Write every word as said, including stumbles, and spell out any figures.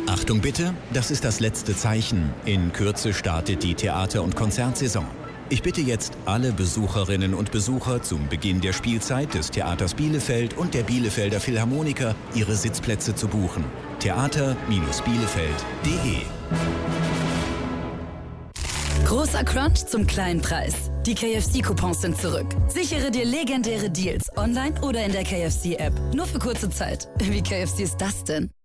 Achtung bitte, das ist das letzte Zeichen. In Kürze startet die Theater- und Konzertsaison. Ich bitte jetzt alle Besucherinnen und Besucher zum Beginn der Spielzeit des Theaters Bielefeld und der Bielefelder Philharmoniker ihre Sitzplätze zu buchen. theater Bielefeld punkt de Großer Crunch zum kleinen Preis. Die K F C-Coupons sind zurück. Sichere dir legendäre Deals online oder in der K F C-App. Nur für kurze Zeit. Wie K F C ist das denn?